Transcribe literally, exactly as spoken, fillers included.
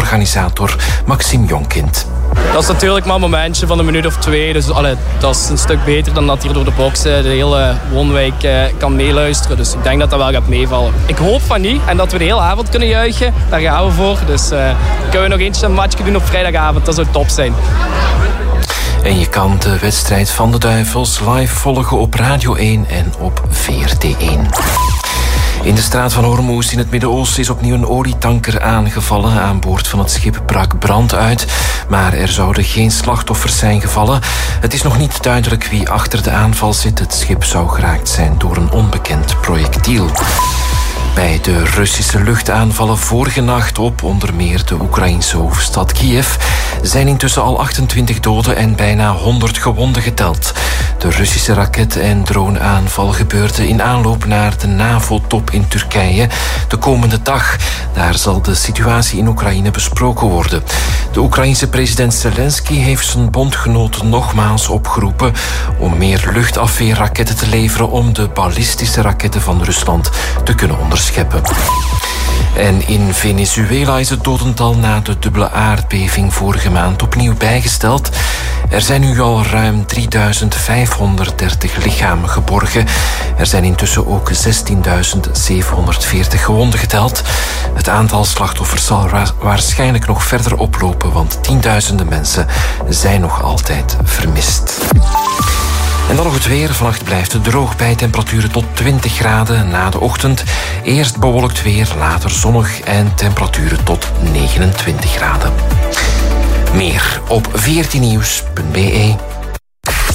organisator Maxime Jonkind. Dat is natuurlijk maar een momentje van een minuut of twee. Dus allee, dat is een stuk beter dan dat hier door de boxen de hele woonwijk eh, kan meeluisteren. Dus ik denk dat dat wel gaat meevallen. Ik hoop van niet en dat we de hele avond kunnen juichen. Daar gaan we voor. Dus uh, kunnen we nog eentje een matchje doen op vrijdagavond. Dat zou top zijn. En je kan de wedstrijd van de Duivels live volgen op Radio één en op V R T één. In de straat van Hormuz in het Midden-Oosten is opnieuw een olietanker aangevallen. Aan boord van het schip brak brand uit, maar er zouden geen slachtoffers zijn gevallen. Het is nog niet duidelijk wie achter de aanval zit. Het schip zou geraakt zijn door een onbekend projectiel. Bij de Russische luchtaanvallen vorige nacht op onder meer de Oekraïnse hoofdstad Kiev zijn intussen al achtentwintig doden en bijna honderd gewonden geteld. De Russische raket- en droneaanval gebeurde in aanloop naar de NAVO-top in Turkije de komende dag. Daar zal de situatie in Oekraïne besproken worden. De Oekraïense president Zelensky heeft zijn bondgenoten nogmaals opgeroepen om meer luchtafweerraketten te leveren om de ballistische raketten van Rusland te kunnen onderscheppen. En in Venezuela is het dodental na de dubbele aardbeving vorige maand opnieuw bijgesteld. Er zijn nu al ruim drieduizend vijfhonderddertig lichamen geborgen. Er zijn intussen ook zestienduizend zevenhonderdveertig gewonden geteld. Het aantal slachtoffers zal wa- waarschijnlijk nog verder oplopen, want tienduizenden mensen zijn nog altijd vermist. En dan nog het weer. Vannacht blijft het droog bij temperaturen tot twintig graden na de ochtend. Eerst bewolkt weer, later zonnig en temperaturen tot negenentwintig graden. Meer op veertien nieuws punt b e.